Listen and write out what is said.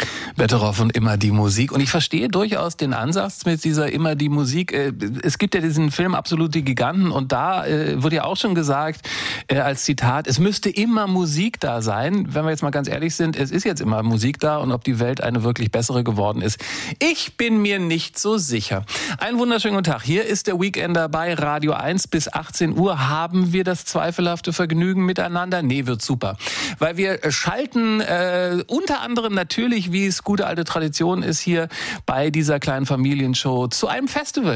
Betteroff und immer die Musik. Und ich verstehe durchaus den Ansatz mit dieser immer die Musik. Es gibt ja diesen Film Absolute Giganten und da wurde ja auch schon gesagt, als Zitat, es müsste immer Musik da sein. Wenn wir jetzt mal ganz ehrlich sind, es ist jetzt immer Musik da und ob die Welt eine wirklich bessere geworden ist, ich bin mir nicht so sicher. Einen wunderschönen guten Tag. Hier ist der Weekender bei Radio 1 bis 18 Uhr. Haben wir das zweifelhafte Vergnügen miteinander? Nee, wird super. Weil wir schalten unter anderem natürlich, wie es gute alte Tradition ist, hier bei dieser kleinen Familienshow zu einem Festival.